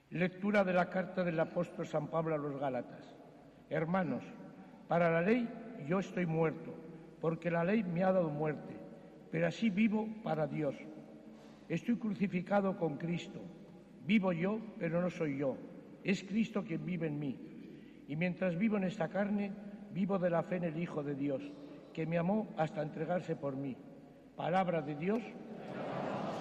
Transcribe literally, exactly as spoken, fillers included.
Lectura de la carta del apóstol San Pablo a los Gálatas. Hermanos, para la ley yo estoy muerto, porque la ley me ha dado muerte, pero así vivo para Dios. Estoy crucificado con Cristo. Vivo yo, pero no soy yo. Es Cristo quien vive en mí. Y mientras vivo en esta carne, vivo de la fe en el Hijo de Dios, que me amó hasta entregarse por mí. Palabra de Dios